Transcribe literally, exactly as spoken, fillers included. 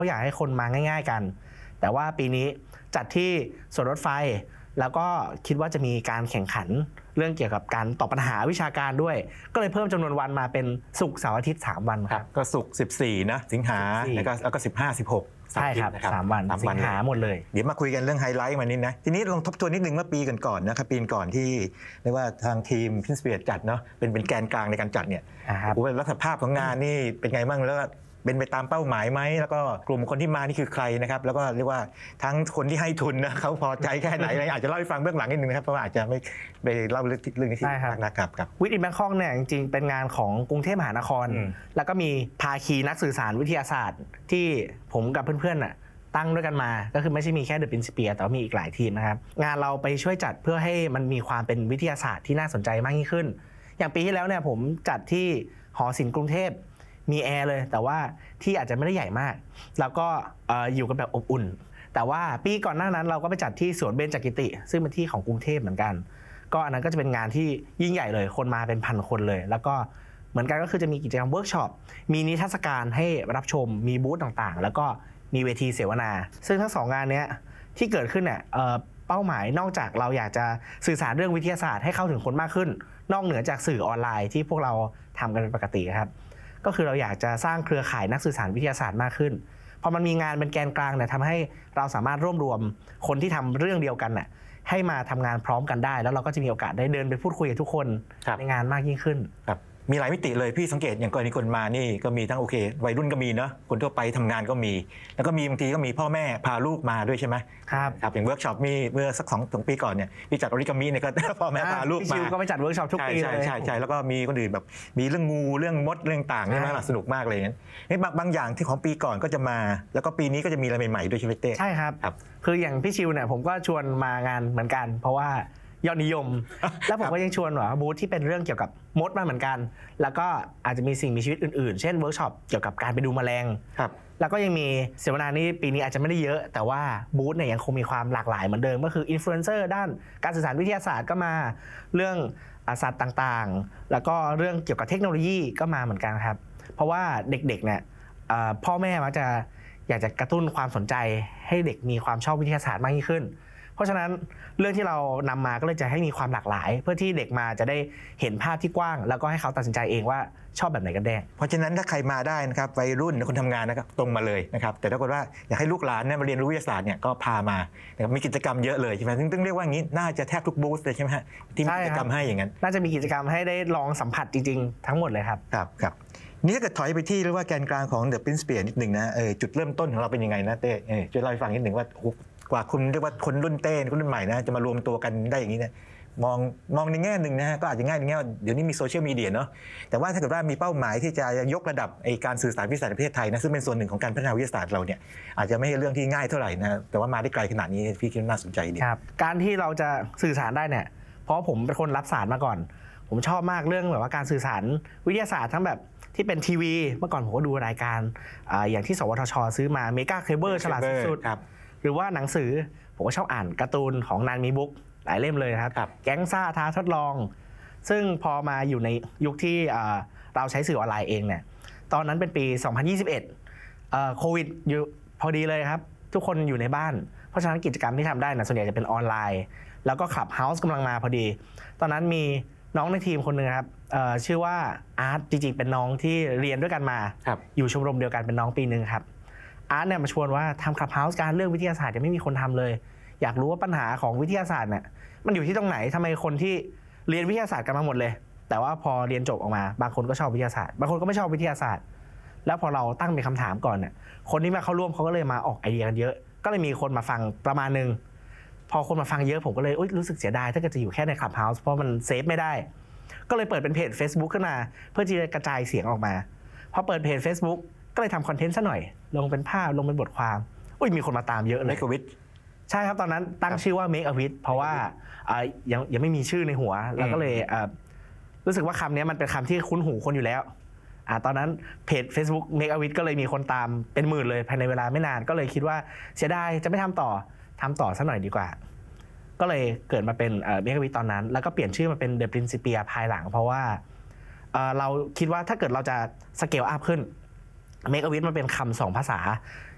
ก็อยากให้คนมาง่ายๆกันแต่ว่าปีนี้จัดที่สวนรถไฟแล้วก็คิดว่าจะมีการแข่งขันเรื่องเกี่ยวกับการตอบปัญหาวิชาการด้วยก็เลยเพิ่มจำนวนวันมาเป็นศุกร์เสาร์อาทิตย์สามวันครับก็ศุกร์สิบสี่นะสิงหาแล้วก็แล้วก็สิบห้า สิบหกใช่ครับสามวันสิงหาหมดเลยเดี๋ยวมาคุยกันเรื่องไฮไลท์มานิดนะทีนี้ลองทบทวนนิดนึงว่าปีก่อนๆนะครับปีก่อนที่เรียกว่าทางทีมพินสเปียร์จัดเนาะเป็นเป็นแกนกลางในการจัดเนี่ยลักษณะภาพของงานนี่เป็นไงบ้างแล้วเป็นไปตามเป้าหมายไหมแล้วก็กลุ่มคนที่มานี่คือใครนะครับแล้วก็เรียกว่าทั้งคนที่ให้ทุนนะเขาพอใจแค่ไหนอาจจะเล่าให้ฟังเบื้องหลังนิดนึงนะครับเพราะว่าอาจจะไม่ไปเล่าเรื่องนี้ที่นะครับครับวิทย์อินแบงคอกเนี่ยจริงๆเป็นงานของกรุงเทพมหานครแล้วก็มีภาคีนักสื่อสารวิทยาศาสตร์ที่ผมกับเพื่อนๆน่ะตั้งด้วยกันมาก็คือไม่ใช่มีแค่เดอะปรินซิเปียแต่ว่ามีอีกหลายทีมนะครับงานเราไปช่วยจัดเพื่อให้มันมีความเป็นวิทยาศาสตร์ที่น่าสนใจมากยิ่งขึ้นอย่างปีที่แล้วเนี่ยผมจัดที่หอศิลป์กรุงเทพมีแอร์เลยแต่ว่าที่อาจจะไม่ได้ใหญ่มากแล้วก็อยู่กันแบบอบอุ่นแต่ว่าปีก่อนหน้านั้นเราก็ไปจัดที่สวนเบญจกิติซึ่งเป็นที่ของกรุงเทพเหมือนกันก็อันนั้นก็จะเป็นงานที่ยิ่งใหญ่เลยคนมาเป็นพันคนเลยแล้วก็เหมือนกันก็คือจะมีกิจกรรมเวิร์กช็อปมีนิทรรศการให้รับชมมีบูธต่างๆแล้วก็มีเวทีเสวนาซึ่งทั้งสองงานนี้ที่เกิดขึ้นเนี่ยเป้าหมายนอกจากเราอยากจะสื่อสารเรื่องวิทยาศาสตร์ให้เข้าถึงคนมากขึ้นนอกเหนือจากสื่อออนไลน์ที่พวกเราทำกันเป็นปกติครับก็คือเราอยากจะสร้างเครือข่ายนักสื่อสารวิทยาศาสตร์มากขึ้นพอมันมีงานเป็นแกนกลางเนี่ยทำให้เราสามารถรวบรวมคนที่ทำเรื่องเดียวกันน่ะให้มาทำงานพร้อมกันได้แล้วเราก็จะมีโอกาสได้เดินไปพูดคุยกับทุกคนในงานมากยิ่งขึ้นครับมีหลายมิติเลยพี่สังเกตอย่างกรณีคนมานี่ก็มีทั้งโอเควัยรุ่นก็มีเนาะคนทั่วไปทำงานก็มีแล้วก็มีบางทีก็มีพ่อแม่พาลูกมาด้วยใช่ไหมครับครับอย่างเวิร์กช็อปมีเมื่อสักสองสองปีก่อนเนี่ยพี่จัดออริกามิเนี่ยก็พ่อแม่พาลูกมาพี่ชิวก็ไปจัดเวิร์กช็อปทุกปีเลยใช่ใช่ใช่แล้วก็มีคนอื่นแบบมีเรื่องงูเรื่องมดเรื่องต่างใช่ไหมสนุกมากเลยนี่บางบางอย่างที่ของปีก่อนก็จะมาแล้วก็ปีนี้ก็จะมีอะไรใหม่ๆด้วยใช่ไหมเต้ใช่ครับคืออย่างพี่ชิวเนี่ยผมก็ชวนมางานเหมือนกันเพราะว่ายอดนิยมแล้วผมก็ยังชวนว่าบูธที่เป็นเรื่องเกี่ยวกับมดมาเหมือนกันแล้วก็อาจจะมีสิ่งมีชีวิตอื่นๆเช่นเวิร์กช็อปเกี่ยวกับการไปดูแมลงแล้วก็ยังมีเสวนานี้ปีนี้อาจจะไม่ได้เยอะแต่ว่าบูธเนี่ยยังคงมีความหลากหลายเหมือนเดิมก็คืออินฟลูเอนเซอร์ด้านการสื่อสารวิทยาศาสตร์ก็มาเรื่องศาสตร์ต่างๆแล้วก็เรื่องเกี่ยวกับเทคโนโลยีก็มาเหมือนกันครับเพราะว่าเด็กๆเนี่ยพ่อแม่มักจะอยากจะกระตุ้นความสนใจให้เด็กมีความชอบวิทยาศาสตร์มากยิ่งขึ้นเพราะฉะนั้นเรื่องที่เรานำมาก็เลยจะให้มีความหลากหลายเพื่อที่เด็กมาจะได้เห็นภาพที่กว้างแล้วก็ให้เขาตัดสินใจเองว่าชอบแบบไหนกันแน่เพราะฉะนั้นถ้าใครมาได้นะครับวัยรุ่นคนทำงานนะครับตรงมาเลยนะครับแต่ถ้าเกิดว่าอยากให้ลูกหลานเนี่ยมาเรียนรู้วิทยาศาสตร์เนี่ยก็พามามีกิจกรรมเยอะเลยใช่ไหมซึ่งต้องเรียกว่าอย่างนี้น่าจะแทบทุกบูธเลยใช่ไหมฮะที่มีกิจกรรมให้อย่างนั้นน่าจะมีกิจกรรมให้ได้ลองสัมผัสจริงๆทั้งหมดเลยครับครับครับนี่ถ้าเกิดถอยไปที่เรียกว่าแกนกลางของเดอะปรินซิเปียร์นิดหนึ่งนะจุดเริ่มต้นของเราเป็นยังไงนะเต้ช่วยเล่าให้ฟังนิดหนึ่งว่ากว่าคุณเรียกว่าคนรุ่นเต้คนรุ่นใหม่นะจะมารวมตัวกันได้อย่างนี้เนี่ยมองมองในแง่หนึ่งนะฮะก็อาจจะง่ายในแง่เดี๋ยวนี้มีโซเชียลมีเดียเนาะแต่ว่าถ้าเกิดว่ามีเป้าหมายที่จะยกระดับไอ้การสื่อสารวิทยาศาสตร์ในประเทศไทยนะซึ่งเป็นส่วนหนึ่งของการพัฒนาวิทยาศาสตร์เราเนี่ยอาจจะไม่ใช่เรื่องที่ง่ายเท่าไหร่นะแต่ว่ามาได้ไกลขนาดนี้พี่คิดว่าน่าสนใจดีครับการที่เราจะสื่อสารได้เนี่ยเพราะผมเป็นคนรับสารมาก่อนผมชอบมากเรื่องแบบว่าการสื่อสารวิทยาศาสตร์ทั้งแบบที่เป็นทีวีเมื่อก่อนผมก็ดูรายการ อ, อย่างที่สวทช.ซื้อมาเมกาเคเบิลฉลาดสุดๆหรือว่าหนังสือผมก็ชอบอ่านการ์ตูนของนานมีบุ๊กหลายเล่มเลยครับแก๊งซ่าท้าทดลองซึ่งพอมาอยู่ในยุคที่เราใช้สื่อออนไลน์เองเนี่ยตอนนั้นเป็นปีสองพันยี่สิบเอ็ดโควิดอยู่พอดีเลยครับทุกคนอยู่ในบ้านเพราะฉะนั้นกิจกรรมที่ทำได้นะส่วนใหญ่จะเป็นออนไลน์แล้วก็คลับเฮาส์กำลังมาพอดีตอนนั้นมีน้องในทีมคนหนึ่งครับชื่อว่าอาร์ตจริงๆเป็นน้องที่เรียนด้วยกันมาอยู่ชมรมเดียวกันเป็นน้องปีนึงครับอาร์ตเนี่ยมาชวนว่าทำคลับเฮาส์การเรื่องวิทยาศาสตร์ยังไม่มีคนทำเลยอยากรู้ว่าปัญหาของวิทยาศาสตร์เนี่ยมันอยู่ที่ตรงไหนทำไมคนที่เรียนวิทยาศาสตร์กันมาหมดเลยแต่ว่าพอเรียนจบออกมาบางคนก็ชอบวิทยาศาสตร์บางคนก็ไม่ชอบวิทยาศาสตร์แล้วพอเราตั้งเป็นคำถามก่อนเนี่ยคนที่มาเข้าร่วมเขาก็เลยมาออกไอเดียกันเยอะก็เลยมีคนมาฟังประมาณนึงพอคนมาฟังเยอะผมก็เลยรู้สึกเสียดายถ้าเกิดจะอยู่แค่ในคลับเฮาส์เพราะมันเซฟไม่ได้ก็เลยเปิดเป็นเพจ Facebook ขึ้นมาเพื่อที่จะกระจายเสียงออกมาพอเปิดเพจ Facebook ก็เลยทำคอนเทนต์ซะหน่อยลงเป็นภาพลงเป็นบทความอุ้ยมีคนมาตามเยอะเลยใช่ครับตอนนั้นตั้งชื่อว่า Make a Wish เพราะว่ายังยังไม่มีชื่อในหัวแล้วก็เลยรู้สึกว่าคำนี้มันเป็นคำที่คุ้นหูคนอยู่แล้วตอนนั้นเพจ Facebook Make a Wish ก็เลยมีคนตามเป็นหมื่นเลยภายในเวลาไม่นานก็เลยคิดว่าเสียดายจะไม่ทำต่อทำต่อซะหน่อยดีกว่าก็เลยเกิดมาเป็นเมกะวิทตอนนั้นแล้วก็เปลี่ยนชื่อมาเป็นเดอะปรินซิเปียภายหลังเพราะว่าเราคิดว่าถ้าเกิดเราจะสเกลอัพขึ้นเมกะวิทมันเป็นคำสองภาษา